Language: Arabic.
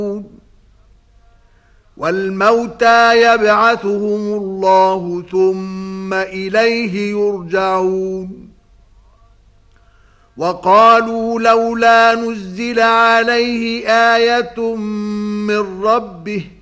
والموتى يبعثهم الله ثم إليه يرجعون وقالوا لولا نزل عليه آية من ربه